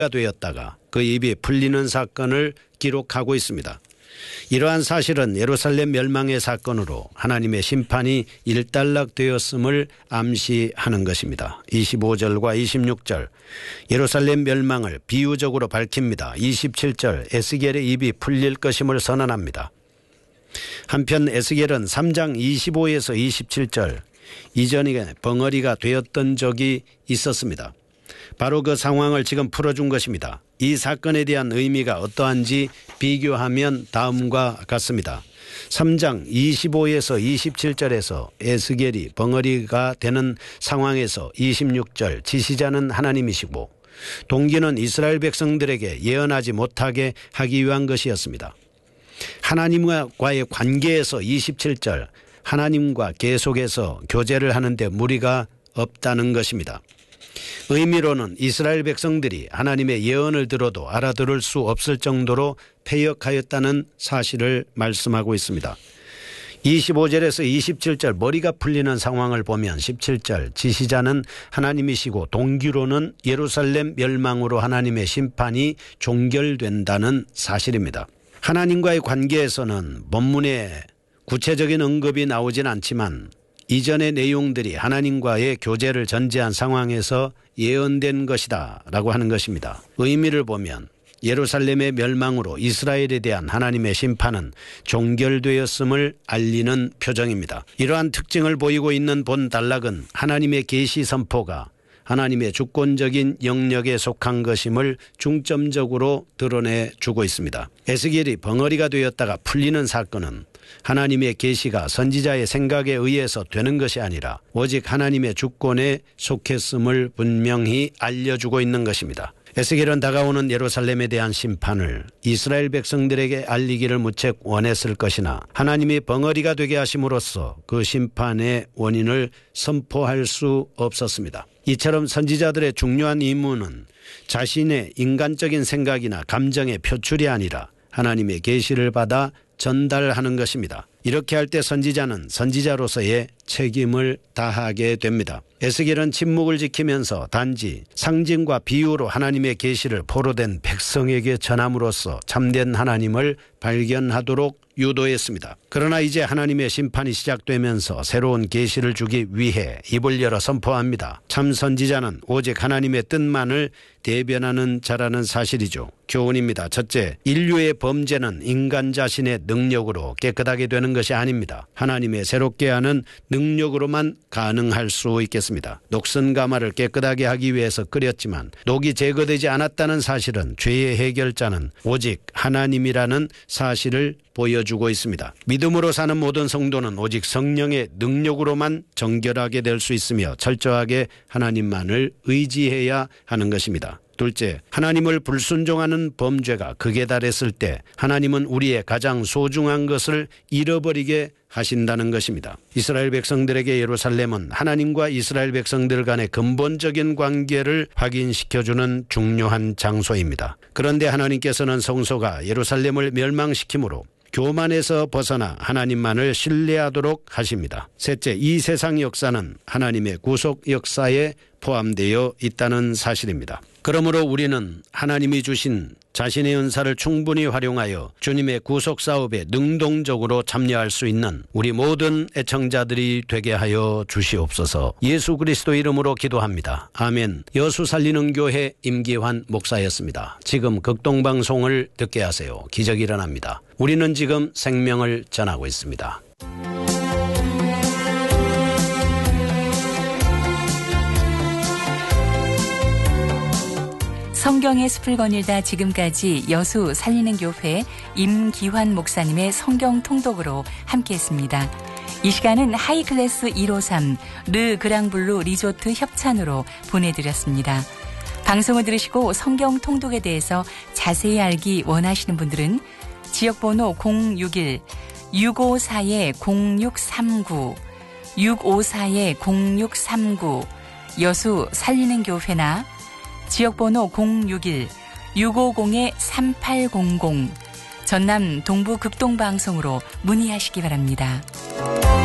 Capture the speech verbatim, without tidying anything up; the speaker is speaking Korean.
되었다가 그 입이 풀리는 사건을 기록하고 있습니다. 이러한 사실은 예루살렘 멸망의 사건으로 하나님의 심판이 일단락되었음을 암시하는 것입니다. 이십오 절과 이십육 절 예루살렘 멸망을 비유적으로 밝힙니다. 이십칠 절 에스겔의 입이 풀릴 것임을 선언합니다. 한편 에스겔은 삼 장 이십오에서 이십칠 절 이전에 벙어리가 되었던 적이 있었습니다. 바로 그 상황을 지금 풀어준 것입니다. 이 사건에 대한 의미가 어떠한지 비교하면 다음과 같습니다. 삼 장 이십오에서 이십칠 절에서 에스겔이 벙어리가 되는 상황에서 이십육 절 지시자는 하나님이시고 동기는 이스라엘 백성들에게 예언하지 못하게 하기 위한 것이었습니다. 하나님과의 관계에서 이십칠 절 하나님과 계속해서 교제를 하는데 무리가 없다는 것입니다. 의미로는 이스라엘 백성들이 하나님의 예언을 들어도 알아들을 수 없을 정도로 패역하였다는 사실을 말씀하고 있습니다. 이십오 절에서 이십칠 절 머리가 풀리는 상황을 보면 십칠 절 지시자는 하나님이시고 동기로는 예루살렘 멸망으로 하나님의 심판이 종결된다는 사실입니다. 하나님과의 관계에서는 본문에 구체적인 언급이 나오진 않지만 이전의 내용들이 하나님과의 교제를 전제한 상황에서 예언된 것이다 라고 하는 것입니다. 의미를 보면 예루살렘의 멸망으로 이스라엘에 대한 하나님의 심판은 종결되었음을 알리는 표정입니다. 이러한 특징을 보이고 있는 본 단락은 하나님의 계시 선포가 하나님의 주권적인 영역에 속한 것임을 중점적으로 드러내주고 있습니다. 에스겔이 벙어리가 되었다가 풀리는 사건은 하나님의 계시가 선지자의 생각에 의해서 되는 것이 아니라 오직 하나님의 주권에 속했음을 분명히 알려주고 있는 것입니다. 에스겔은 다가오는 예루살렘에 대한 심판을 이스라엘 백성들에게 알리기를 무척 원했을 것이나 하나님이 벙어리가 되게 하심으로써 그 심판의 원인을 선포할 수 없었습니다. 이처럼 선지자들의 중요한 임무는 자신의 인간적인 생각이나 감정의 표출이 아니라 하나님의 계시를 받아 전달하는 것입니다. 이렇게 할 때 선지자는 선지자로서의 책임을 다하게 됩니다. 에스겔은 침묵을 지키면서 단지 상징과 비유로 하나님의 계시를 포로된 백성에게 전함으로써 참된 하나님을 발견하도록 유도했습니다. 그러나 이제 하나님의 심판이 시작되면서 새로운 계시를 주기 위해 입을 열어 선포합니다. 참 선지자는 오직 하나님의 뜻만을 대변하는 자라는 사실이죠. 교훈입니다. 첫째, 인류의 범죄는 인간 자신의 능력으로 깨끗하게 되는 것이 아닙니다. 하나님의 새롭게 하는 능력으로만 가능할 수 있겠습니다. 녹슨 가마를 깨끗하게 하기 위해서 끓였지만 녹이 제거되지 않았다는 사실은 죄의 해결자는 오직 하나님이라는 사실을 보여주고 있습니다. 믿음으로 사는 모든 성도는 오직 성령의 능력으로만 정결하게 될 수 있으며 철저하게 하나님만을 의지해야 하는 것입니다. 둘째, 하나님을 불순종하는 범죄가 극에 달했을 때 하나님은 우리의 가장 소중한 것을 잃어버리게 하신다는 것입니다. 이스라엘 백성들에게 예루살렘은 하나님과 이스라엘 백성들 간의 근본적인 관계를 확인시켜주는 중요한 장소입니다. 그런데 하나님께서는 성소가 예루살렘을 멸망시키므로 교만에서 벗어나 하나님만을 신뢰하도록 하십니다. 셋째, 이 세상 역사는 하나님의 구속 역사에 포함되어 있다는 사실입니다. 그러므로 우리는 하나님이 주신 자신의 은사를 충분히 활용하여 주님의 구속 사업에 능동적으로 참여할 수 있는 우리 모든 애청자들이 되게 하여 주시옵소서. 예수 그리스도 이름으로 기도합니다. 아멘. 여수 살리는 교회 임기환 목사였습니다. 지금 극동방송을 듣게 하세요. 기적이 일어납니다. 우리는 지금 생명을 전하고 있습니다. 성경의 숲을 거닐다 지금까지 여수 살리는 교회 임기환 목사님의 성경 통독으로 함께했습니다. 이 시간은 하이클래스 일오삼 르 그랑블루 리조트 협찬으로 보내드렸습니다. 방송을 들으시고 성경 통독에 대해서 자세히 알기 원하시는 분들은 지역번호 공육일 육오사 공육삼구 육오사 공육삼구 여수 살리는 교회나 지역번호 공육일 육오공 삼팔공공 전남 동부 극동방송으로 문의하시기 바랍니다.